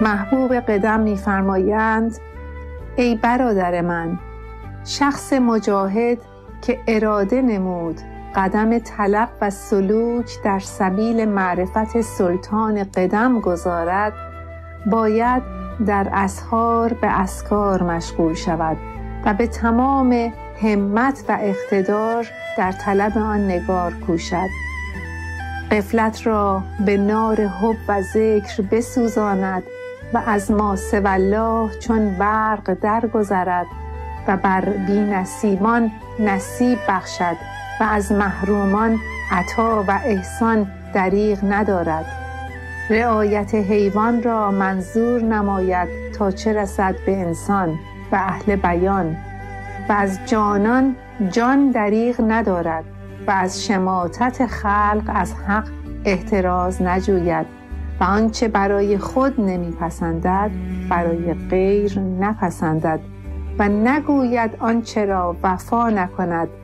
محبوب قدم می‌فرمایند: ای برادر من، شخص مجاهد که اراده نمود قدم طلب و سلوک در سبیل معرفت سلطان قدم گذارد، باید در اسحار به اذکار مشغول شود و به تمام همت و اقتدار در طلب آن نگار کوشد. غفلت را به نار حب و ذکر بسوزاند و از ما سوی الله چون برق درگذرد و بر بی نصیبان نصیب بخشد و از محرومان عطا و احسان دریغ ندارد. رعایت حیوان را منظور نماید تا چه رسد به انسان و اهل بیان، و از جانان جان دریغ ندارد و از شماتت خلق از حق احتراز نجوید و آنچه برای خود نمیپسندد برای غیر نپسندد و نگوید آنچه را وفا نکند